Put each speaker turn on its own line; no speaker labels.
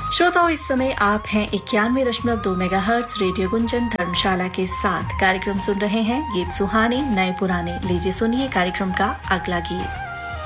श्रोताओं, इस समय आप हैं 91.2 मेगाहर्ट्ज रेडियो गुंजन धर्मशाला के साथ कार्यक्रम सुन रहे हैं गीत सुहाने नए पुराने। लीजिए सुनिए कार्यक्रम का अगला गीत।